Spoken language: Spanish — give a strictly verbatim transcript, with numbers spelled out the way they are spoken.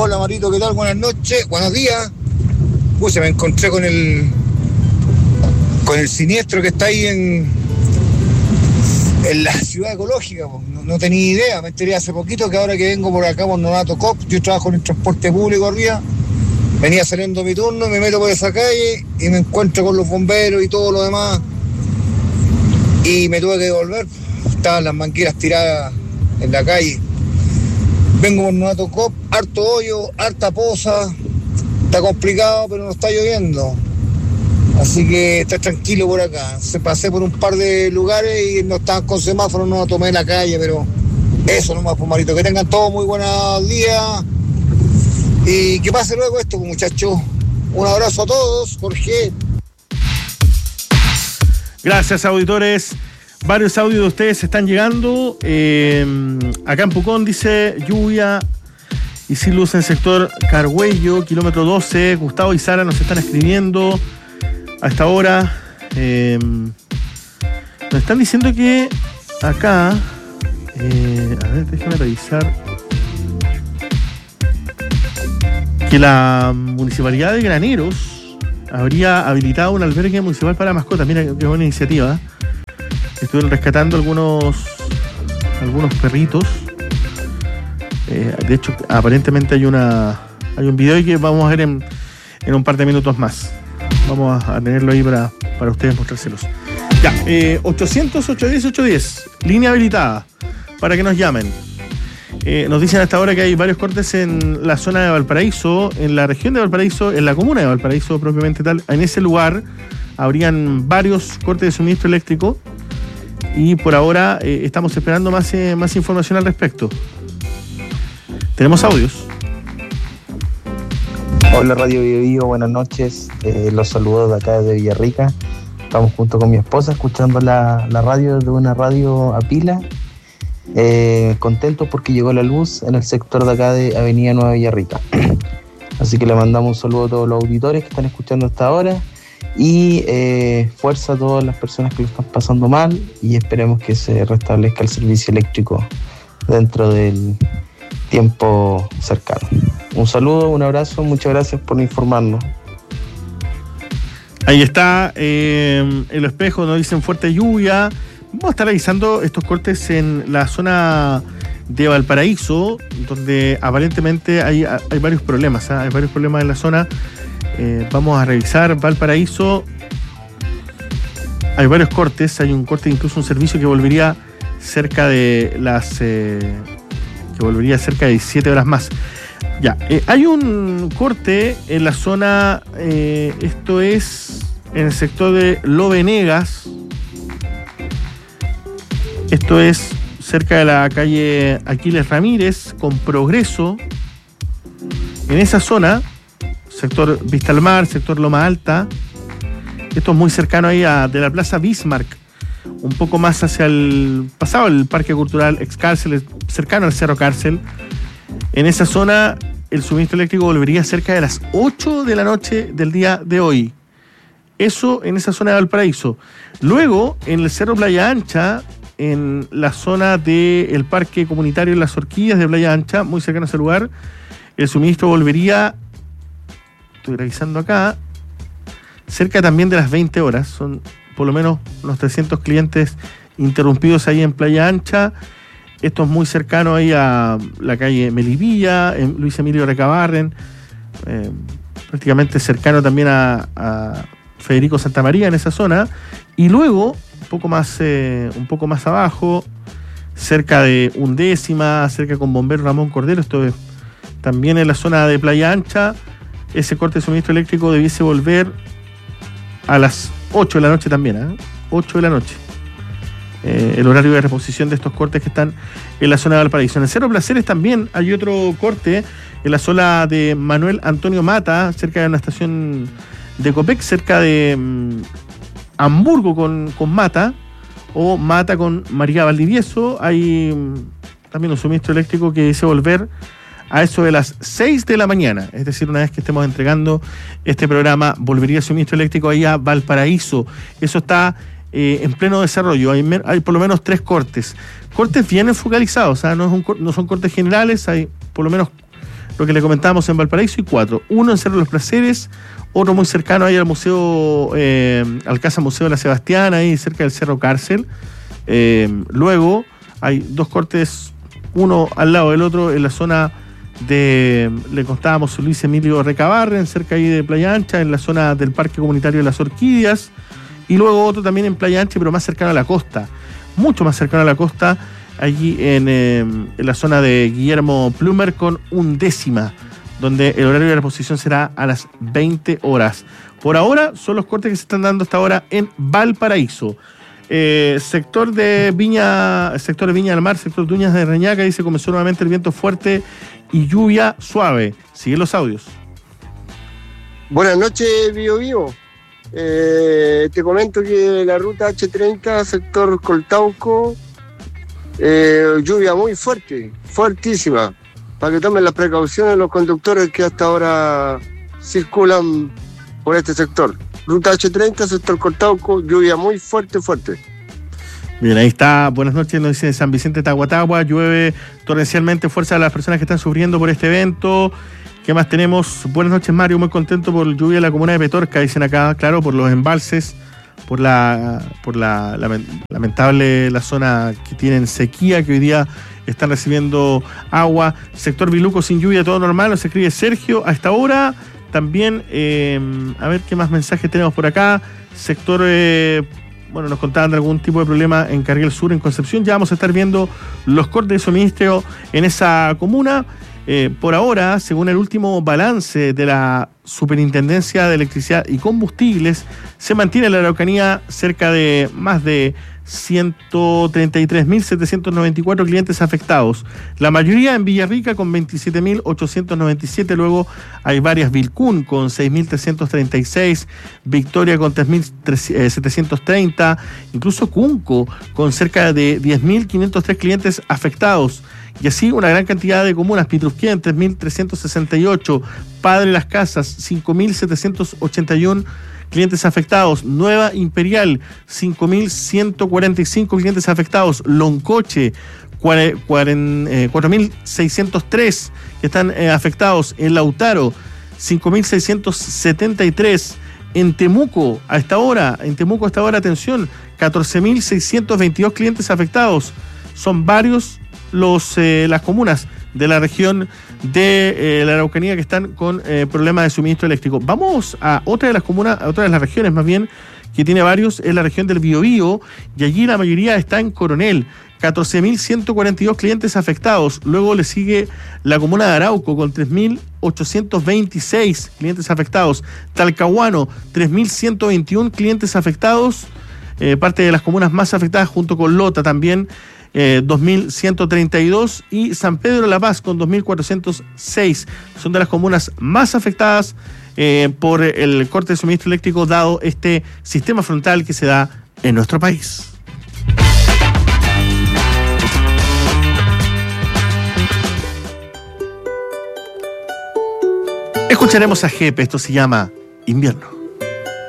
Hola Marito, ¿qué tal? Buenas noches, buenos días. Uy, se me encontré con el con el siniestro que está ahí en en la ciudad ecológica. No, no tenía idea, me enteré hace poquito que ahora que vengo por acá por Novato Cop, yo trabajo en el transporte público arriba, venía saliendo mi turno, me meto por esa calle y me encuentro con los bomberos y todo lo demás y me tuve que devolver. Estaban las mangueras tiradas en la calle. Vengo por Novato Cop, harto hoyo, harta poza, está complicado pero no está lloviendo. Así que está tranquilo por acá. Se pasé por un par de lugares y no estaban con semáforos, no tomé la calle, pero eso nomás, pues Marito. Que tengan todos muy buenos días y que pase luego esto, muchachos. Un abrazo a todos, Jorge. Gracias, auditores. Varios audios de ustedes están llegando. Eh, acá en Pucón dice lluvia y sin luz en el sector Carhuello, kilómetro doce. Gustavo y Sara nos están escribiendo a esta hora. Eh, nos están diciendo que acá, eh, a ver, déjame revisar, que la municipalidad de Graneros habría habilitado un albergue municipal para mascotas. Mira qué buena iniciativa. Estuvieron rescatando algunos algunos perritos. Eh, de hecho, aparentemente hay una hay un video que vamos a ver en, en un par de minutos más. Vamos a tenerlo ahí para, para ustedes mostrárselos. Ya, eh, ochocientos, ochocientos diez, ochocientos diez, línea habilitada para que nos llamen. Eh, nos dicen hasta ahora que hay varios cortes en la zona de Valparaíso, en la región de Valparaíso, en la comuna de Valparaíso propiamente tal. En ese lugar habrían varios cortes de suministro eléctrico y por ahora eh, estamos esperando más, eh, más información al respecto. Tenemos audios. Hola Radio Bio Bio, buenas noches, eh, los saludos de acá de Villarrica. Estamos junto con mi esposa escuchando la, la radio de una radio a pila, eh, contentos porque llegó la luz en el sector de acá de Avenida Nueva Villarrica. Así que le mandamos un saludo a todos los auditores que están escuchando hasta ahora y eh, fuerza a todas las personas que lo están pasando mal y esperemos que se restablezca el servicio eléctrico dentro del tiempo cercano. Un saludo, un abrazo, muchas gracias por informarnos. Ahí está, eh, el espejo nos dicen fuerte lluvia. Vamos a estar revisando estos cortes en la zona de Valparaíso, donde aparentemente hay, hay varios problemas, ¿eh? Hay varios problemas en la zona. Eh, vamos a revisar Valparaíso. Hay varios cortes, hay un corte, incluso un servicio que volvería cerca de las... Eh, que volvería cerca de diecisiete horas más. Ya, eh, hay un corte en la zona, eh, esto es en el sector de Lo Venegas. Esto es cerca de la calle Aquiles Ramírez con Progreso. En esa zona, sector Vista al Mar, sector Loma Alta. Esto es muy cercano ahí a de la Plaza Bismarck, un poco más hacia el pasado, el Parque Cultural Ex Cárcel, cercano al Cerro Cárcel. En esa zona el suministro eléctrico volvería cerca de las ocho de la noche del día de hoy. Eso en esa zona de Valparaíso. Luego, en el Cerro Playa Ancha, en la zona del Parque Comunitario Las Horquillas de Playa Ancha, muy cercano a ese lugar, el suministro volvería, estoy revisando acá, cerca también de las veinte horas. Son por lo menos unos trescientos clientes interrumpidos ahí en Playa Ancha. Esto es muy cercano ahí a la calle Melipilla, en Luis Emilio Recabarren, eh, prácticamente cercano también a, a Federico Santa María en esa zona. Y luego, un poco más, eh, un poco más abajo, cerca de Undécima, cerca con Bombero Ramón Cordero, esto es también en la zona de Playa Ancha, ese corte de suministro eléctrico debiese volver a las ocho de la noche también, ¿eh? ocho de la noche. Eh, el horario de reposición de estos cortes que están en la zona de Valparaíso. En el Cerro Placeres también hay otro corte en la zona de Manuel Antonio Mata, cerca de una estación de Copec, cerca de um, Hamburgo con, con Mata, o Mata con María Valdivieso. Hay um, también un suministro eléctrico que dice volver a eso de las seis de la mañana, es decir, una vez que estemos entregando este programa, volvería el suministro eléctrico ahí a Valparaíso. Eso está eh, en pleno desarrollo, hay, hay por lo menos tres cortes, cortes bien focalizados, ¿eh? no, es un, no son cortes generales, hay por lo menos lo que le comentábamos en Valparaíso, y cuatro. Uno en Cerro de los Placeres, otro muy cercano ahí al museo, eh, al Casa Museo de la Sebastián, ahí cerca del Cerro Cárcel. Eh, luego hay dos cortes, uno al lado del otro, en la zona de, le contábamos, Luis Emilio Recabarren, cerca ahí de Playa Ancha, en la zona del Parque Comunitario de las Orquídeas, y luego otro también en Playa Ancha, pero más cercano a la costa, mucho más cercano a la costa, allí en, eh, en la zona de Guillermo Plumer, con undécima, donde el horario de reposición será a las veinte horas. Por ahora son los cortes que se están dando hasta ahora en Valparaíso. Eh, sector de Viña, sector de Viña del Mar, sector de Uñas de Reñaca, dice comenzó nuevamente el viento fuerte y lluvia suave. Siguen los audios. Buenas noches, Bio Bio. Eh, te comento que la ruta hache treinta, sector Coltauco, eh, lluvia muy fuerte, fuertísima. Para que tomen las precauciones los conductores que hasta ahora circulan por este sector. Ruta hache treinta, sector Coltauco, lluvia muy fuerte, fuerte. Bien, ahí está. Buenas noches, nos dice San Vicente Tahuatahua. Llueve torrencialmente, fuerza a las personas que están sufriendo por este evento. ¿Qué más tenemos? Buenas noches, Mario. Muy contento por lluvia en la comuna de Petorca, dicen acá. Claro, por los embalses, por la por la, la lamentable la zona que tienen sequía, que hoy día están recibiendo agua. Sector Biluco sin lluvia, todo normal. Nos escribe Sergio a esta hora. También, eh, a ver qué más mensajes tenemos por acá. Sector... Eh, Bueno, nos contaban de algún tipo de problema en Carriel Sur, en Concepción. Ya vamos a estar viendo los cortes de suministro en esa comuna. Eh, por ahora, según el último balance de la Superintendencia de Electricidad y Combustibles, se mantiene en la Araucanía cerca de más de ciento treinta y tres mil setecientos noventa y cuatro clientes afectados. La mayoría en Villarrica con veintisiete mil ochocientos noventa y siete. Luego hay varias: Vilcún con seis mil trescientos treinta y seis, Victoria con tres mil setecientos treinta, incluso Cunco con cerca de diez mil quinientos tres clientes afectados. Y así una gran cantidad de comunas: Pitrufquén tres mil trescientos sesenta y ocho, Padre Las Casas cinco mil setecientos ochenta y uno clientes afectados, Nueva Imperial cinco mil ciento cuarenta y cinco clientes afectados, Loncoche cuatro mil seiscientos tres que están eh, afectados, en Lautaro cinco mil seiscientos setenta y tres, en Temuco a esta hora, en Temuco a esta hora, atención, catorce mil seiscientos veintidós clientes afectados. Son varios los eh, las comunas de la región de eh, la Araucanía que están con eh, problemas de suministro eléctrico. Vamos a otra de las comunas, a otra de las regiones más bien, que tiene varios, es la región del Biobío, y allí la mayoría está en Coronel, catorce mil ciento cuarenta y dos clientes afectados. Luego le sigue la comuna de Arauco con tres mil ochocientos veintiséis clientes afectados, Talcahuano tres mil ciento veintiuno clientes afectados, eh, parte de las comunas más afectadas junto con Lota también, Eh, dos mil ciento treinta y dos, y San Pedro de la Paz con dos mil cuatrocientos seis. Son de las comunas más afectadas eh, por el corte de suministro eléctrico, dado este sistema frontal que se da en nuestro país. Escucharemos a Jepe, esto se llama Invierno.